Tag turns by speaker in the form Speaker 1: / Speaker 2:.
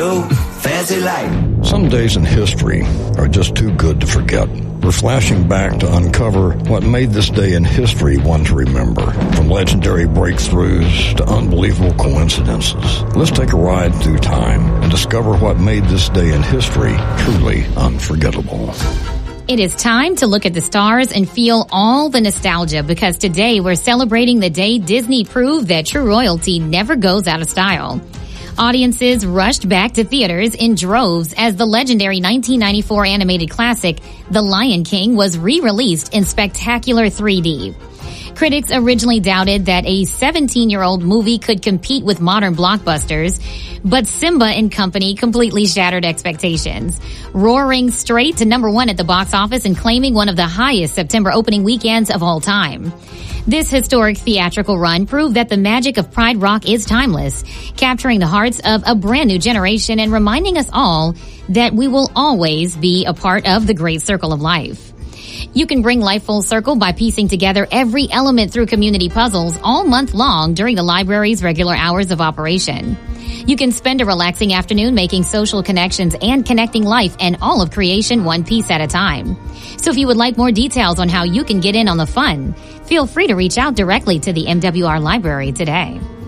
Speaker 1: Fancy life.
Speaker 2: Some days in history are just too good to forget. We're flashing back to uncover what made this day in history one to remember. From legendary breakthroughs to unbelievable coincidences. Let's take a ride through time and discover what made this day in history truly unforgettable.
Speaker 3: It is time to look at the stars and feel all the nostalgia, because today we're celebrating the day Disney proved that true royalty never goes out of style. Audiences rushed back to theaters in droves as the legendary 1994 animated classic, The Lion King, was re-released in spectacular 3D. Critics originally doubted that a 17-year-old movie could compete with modern blockbusters, but Simba and Company completely shattered expectations, roaring straight to number one at the box office and claiming one of the highest September opening weekends of all time. This historic theatrical run proved that the magic of Pride Rock is timeless, capturing the hearts of a brand new generation and reminding us all that we will always be a part of the great circle of life. You can bring life full circle by piecing together every element through community puzzles all month long during the library's regular hours of operation. You can spend a relaxing afternoon making social connections and connecting life and all of creation one piece at a time. So if you would like more details on how you can get in on the fun, feel free to reach out directly to the MWR Library today.